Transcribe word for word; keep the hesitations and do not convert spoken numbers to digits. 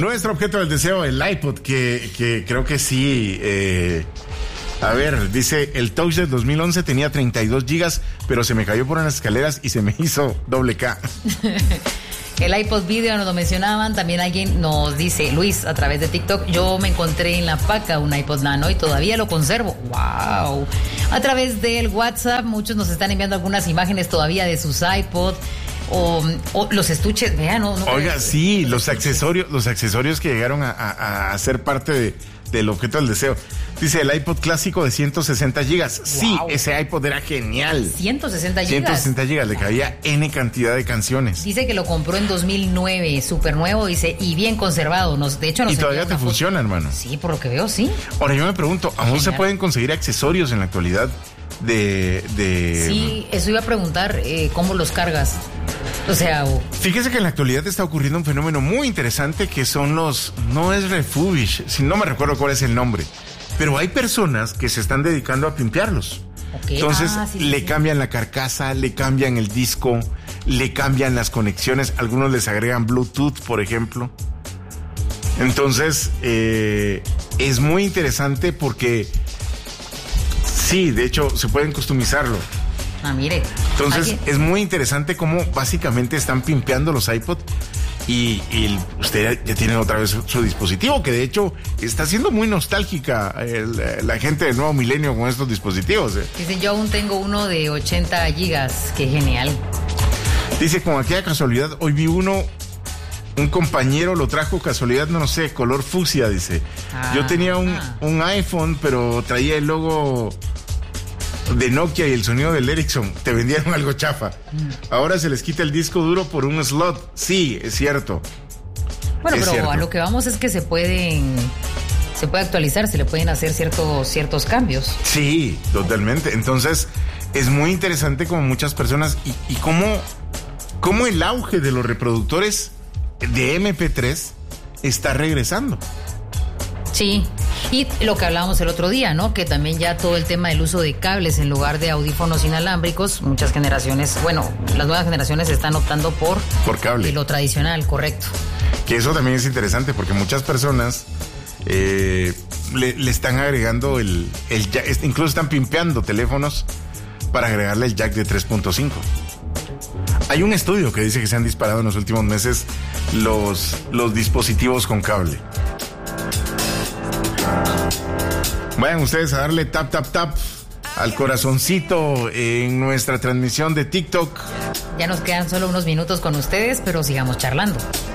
Nuestro objeto del deseo, el iPod, que, que creo que sí. Eh, a ver, dice, el Touch del dos mil once tenía treinta y dos gigas, pero se me cayó por unas escaleras y se me hizo doble K. El iPod Video nos lo mencionaban. También alguien nos dice, Luis, a través de TikTok, yo me encontré en La Paca un iPod Nano y todavía lo conservo. ¡Wow! A través del WhatsApp, muchos nos están enviando algunas imágenes todavía de sus iPod. O, o los estuches, vean, no, no. Oiga, sí, los, los accesorios, los accesorios que llegaron a, a, a ser parte de, del objeto del deseo. Dice el iPod clásico de ciento sesenta gigas. Wow. Sí, ese iPod era genial. ciento sesenta gigas. ciento sesenta gigas, le cabía N cantidad de canciones. Dice que lo compró en dos mil nueve, súper nuevo, dice, y bien conservado. Nos, de hecho, nos y todavía te foto. Funciona, hermano. Sí, por lo que veo, sí. Ahora yo me pregunto, ¿aún genial. Se pueden conseguir accesorios en la actualidad de... de... Sí, eso iba a preguntar, eh, ¿cómo los cargas? O sea, o... fíjese que en la actualidad está ocurriendo un fenómeno muy interesante que son los, no es refurbish, si no me recuerdo cuál es el nombre, pero hay personas que se están dedicando a pimpearlos. Okay. Entonces ah, sí, le sí. cambian la carcasa, le cambian el disco, le cambian las conexiones, algunos les agregan Bluetooth, por ejemplo. Entonces eh, es muy interesante porque sí, de hecho se pueden customizarlo. Ah, mire. Entonces, aquí es muy interesante cómo básicamente están pimpeando los iPod y, y usted ya tiene otra vez su, su dispositivo, que de hecho está siendo muy nostálgica el, la gente del nuevo milenio con estos dispositivos. Eh. Dicen, yo aún tengo uno de ochenta gigas, qué genial. Dice, con aquella casualidad, hoy vi uno, un compañero lo trajo, casualidad, no, no sé, color fucsia, dice. Ah, yo tenía un, ah. un iPhone, pero traía el logo de Nokia y el sonido del Ericsson, te vendieron algo chafa. Mm. Ahora se les quita el disco duro por un slot. Sí, es cierto. Bueno, es pero cierto. A lo que vamos es que se pueden, se puede actualizar, se le pueden hacer ciertos, ciertos cambios. Sí, totalmente. Entonces, es muy interesante como muchas personas y, y cómo, cómo el auge de los reproductores de eme pe tres está regresando. Sí, y lo que hablábamos el otro día, ¿no? Que también ya todo el tema del uso de cables en lugar de audífonos inalámbricos, muchas generaciones, bueno, las nuevas generaciones están optando por... Por cable. Lo tradicional, correcto. Que eso también es interesante porque muchas personas eh, le, le están agregando el, el jack, incluso están pimpeando teléfonos para agregarle el jack de tres punto cinco. Hay un estudio que dice que se han disparado en los últimos meses los, los dispositivos con cable. Vayan ustedes a darle tap, tap, tap al corazoncito en nuestra transmisión de TikTok. Ya nos quedan solo unos minutos con ustedes, pero sigamos charlando.